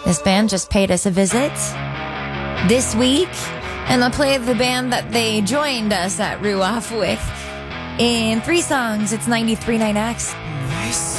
This band just paid us a visit this week, and I'll play the band that they joined us at Ruoff with in 3 songs. It's 93.9X.